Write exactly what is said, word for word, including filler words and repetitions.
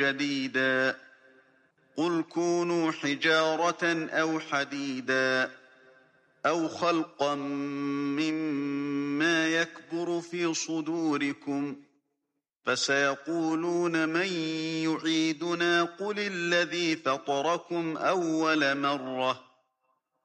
جديدا قل كونوا حجارة أو حديدا أو خلقا مما يكبر في صدوركم فسيقولون من يعيدنا قل الذي فطركم أول مرة